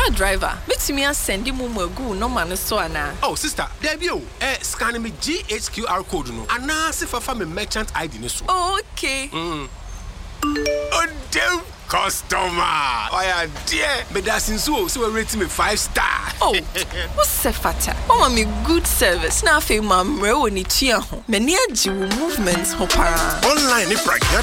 car driver, bet me send him go no man so ana. Oh sister, there be scan me GHQR code no. Ana se fa me merchant ID no so. Oh, okay. Oh damn customer. Oh yeah, dear. Me da sinso so rate me 5 star. Oh, what's fata? Oh, me good service. Na fe mamre woni tua ho. Me ni agi movements ho para. Online ni pragya